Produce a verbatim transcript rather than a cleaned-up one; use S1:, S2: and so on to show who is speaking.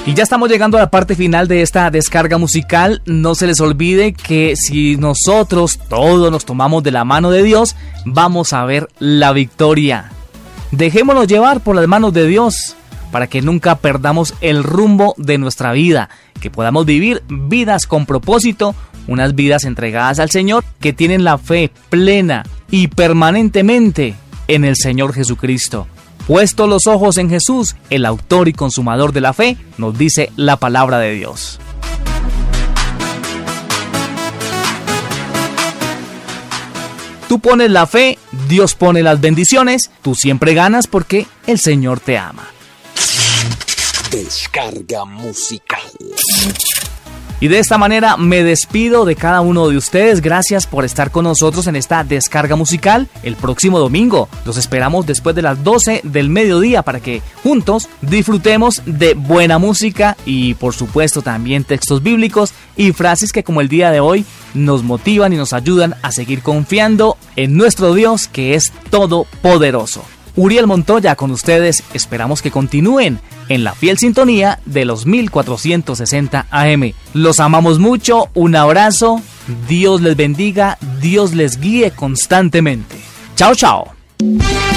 S1: Y ya estamos llegando a la parte final de esta descarga musical. No se les olvide que si nosotros todos nos tomamos de la mano de Dios, vamos a ver la victoria. Dejémonos llevar por las manos de Dios para que nunca perdamos el rumbo de nuestra vida, que podamos vivir vidas con propósito, unas vidas entregadas al Señor, que tienen la fe plena y permanentemente en el Señor Jesucristo. Puestos los ojos en Jesús, el autor y consumador de la fe, nos dice la palabra de Dios. Tú pones la fe, Dios pone las bendiciones, tú siempre ganas porque el Señor te ama.
S2: Descarga musical.
S1: Y de esta manera me despido de cada uno de ustedes. Gracias por estar con nosotros en esta descarga musical. El próximo domingo los esperamos después de las doce del mediodía para que juntos disfrutemos de buena música y por supuesto también textos bíblicos y frases que como el día de hoy nos motivan y nos ayudan a seguir confiando en nuestro Dios que es todopoderoso. Uriel Montoya con ustedes, esperamos que continúen en la fiel sintonía de los mil cuatrocientos sesenta A M. Los amamos mucho, un abrazo, Dios les bendiga, Dios les guíe constantemente. Chao, chao.